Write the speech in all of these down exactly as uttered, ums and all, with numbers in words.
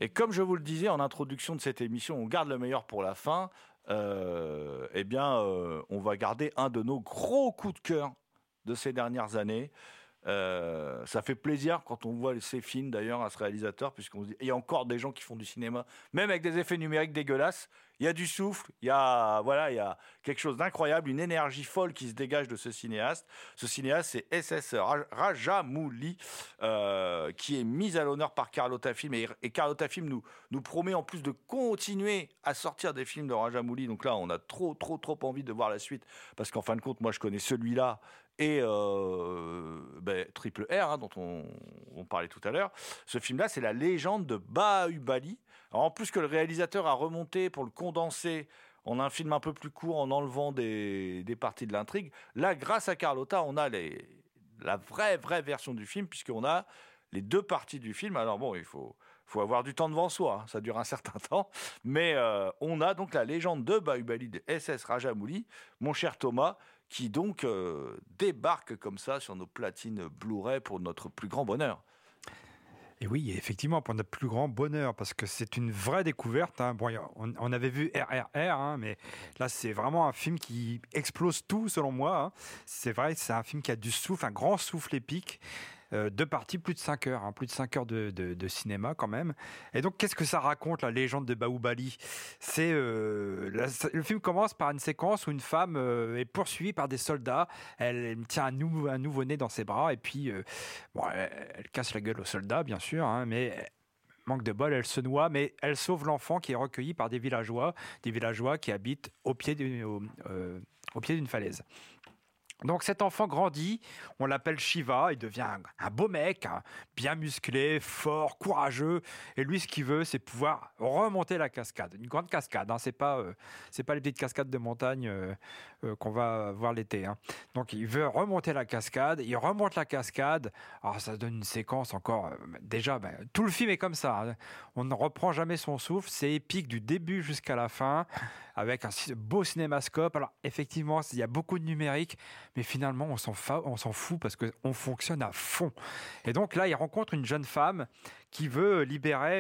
Et comme je vous le disais en introduction de cette émission, on garde le meilleur pour la fin. Euh, eh bien, euh, on va garder un de nos gros coups de cœur de ces dernières années. Euh, ça fait plaisir quand on voit ces films d'ailleurs à ce réalisateur, puisqu'on se dit il y a encore des gens qui font du cinéma, même avec des effets numériques dégueulasses. Il y a du souffle, il y a voilà, il y a quelque chose d'incroyable, une énergie folle qui se dégage de ce cinéaste. Ce cinéaste, c'est S S Rajamouli, euh, qui est mis à l'honneur par Carlotta Film, et, et Carlotta Film nous nous promet en plus de continuer à sortir des films de Rajamouli. Donc là, on a trop trop trop envie de voir la suite, parce qu'en fin de compte, moi, je connais celui-là. Et euh, ben, Triple R, hein, dont on, on parlait tout à l'heure. Ce film-là, c'est la légende de Bahubali. Alors, en plus que le réalisateur a remonté pour le condenser en un film un peu plus court, en enlevant des, des parties de l'intrigue. Là, grâce à Carlotta, on a les, la vraie, vraie version du film, puisqu'on a les deux parties du film. Alors bon, il faut, faut avoir du temps devant soi, hein, ça dure un certain temps. Mais euh, on a donc la légende de Bahubali de S S Rajamouli, mon cher Thomas, qui donc euh, débarque comme ça sur nos platines Blu-ray pour notre plus grand bonheur. Et oui, effectivement, pour notre plus grand bonheur, parce que c'est une vraie découverte. Hein. Bon, on, on avait vu R R R, hein, mais là, c'est vraiment un film qui explose tout, selon moi. Hein. C'est vrai, c'est un film qui a du souffle, un grand souffle épique. Euh, deux parties, plus de cinq heures, hein, plus de cinq heures de, de, de cinéma quand même. Et donc, qu'est-ce que ça raconte, la légende de Bahubali ? C'est euh, la, le film commence par une séquence où une femme euh, est poursuivie par des soldats. Elle, elle tient un, nou, un nouveau-né dans ses bras et puis euh, bon, elle, elle casse la gueule aux soldats, bien sûr, hein, mais manque de bol, elle se noie, mais elle sauve l'enfant qui est recueilli par des villageois, des villageois qui habitent au pied d'une, au, euh, au pied d'une falaise. Donc cet enfant grandit, on l'appelle Shiva, il devient un, un beau mec, hein, bien musclé, fort, courageux, et lui ce qu'il veut c'est pouvoir remonter la cascade, une grande cascade, hein, c'est pas euh, c'est pas les petites cascades de montagne euh, euh, qu'on va voir l'été. Hein. Donc il veut remonter la cascade, il remonte la cascade, alors ça donne une séquence encore, euh, déjà ben, tout le film est comme ça, hein. On ne reprend jamais son souffle, c'est épique du début jusqu'à la fin, avec un beau cinémascope, alors effectivement il y a beaucoup de numérique, mais finalement, on s'en, fa- on s'en fout parce qu'on fonctionne à fond. Et donc là, il rencontre une jeune femme qui veut libérer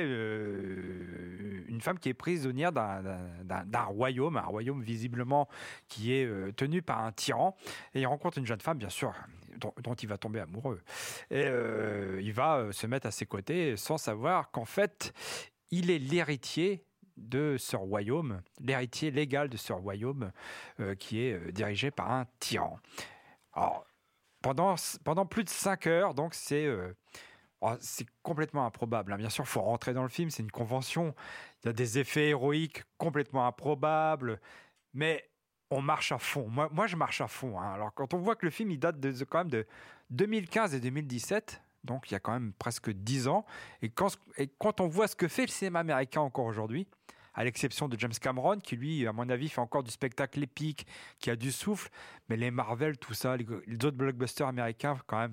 euh, une femme qui est prisonnière d'un, d'un, d'un royaume, un royaume visiblement qui est euh, tenu par un tyran. Et il rencontre une jeune femme, bien sûr, dont, dont il va tomber amoureux. Et euh, il va se mettre à ses côtés sans savoir qu'en fait, il est l'héritier de ce royaume, l'héritier légal de ce royaume euh, qui est euh, dirigé par un tyran. Alors, pendant, pendant plus de cinq heures, donc c'est, euh, oh, c'est complètement improbable. Hein. Bien sûr, il faut rentrer dans le film, c'est une convention. Il y a des effets héroïques complètement improbables, mais on marche à fond. Moi, moi je marche à fond. Hein. Alors, quand on voit que le film il date de, de, quand même de deux mille quinze et deux mille dix-sept, donc il y a quand même presque dix ans, et quand, et quand on voit ce que fait le cinéma américain encore aujourd'hui, à l'exception de James Cameron, qui lui, à mon avis, fait encore du spectacle épique, qui a du souffle, mais les Marvel, tout ça, les, les autres blockbusters américains, quand même,